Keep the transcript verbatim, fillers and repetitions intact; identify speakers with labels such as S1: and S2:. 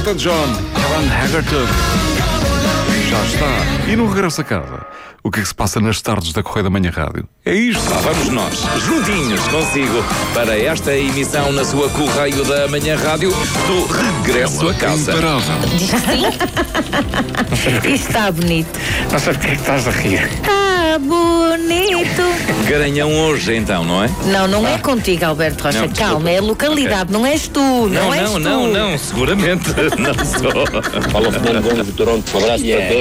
S1: Elton John, Helen Haggerty. Já está. E no regresso a casa, o que é que se passa nas tardes da Correia da Manhã Rádio? É isto.
S2: Lá vamos nós, juntinhos consigo, para esta emissão na sua Correio da Manhã Rádio do Regresso a Casa.
S1: Imparável.
S3: Diz que sim? Isto está bonito.
S4: Não sei porque é que estás a rir.
S3: Está bonito.
S2: Garanhão hoje, então, não é?
S3: Não, não é contigo, Alberto Rocha.
S2: Não,
S3: Calma, é a localidade,
S2: Okay.
S3: não és tu. Não,
S2: Não,
S3: és
S2: não,
S3: tu.
S2: não, não, seguramente não sou.
S5: Fala Fernando Gomes de Toronto. Um abraço para todos.